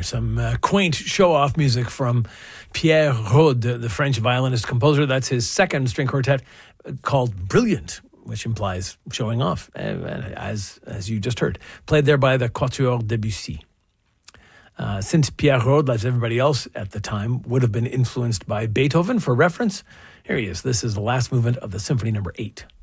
some quaint show-off music from Pierre Rode, the French violinist composer. That's his second string quartet called Brilliant, which implies showing off, as you just heard. Played there by the Quatuor Debussy. Since Pierre Rode, like everybody else at the time, would have been influenced by Beethoven for reference, here he is. This is the last movement of the Symphony No. 8.